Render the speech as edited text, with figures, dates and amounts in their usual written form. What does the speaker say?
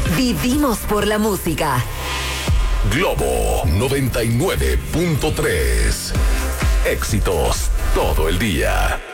Vivimos por la música. Globo 99.3. Éxitos todo el día.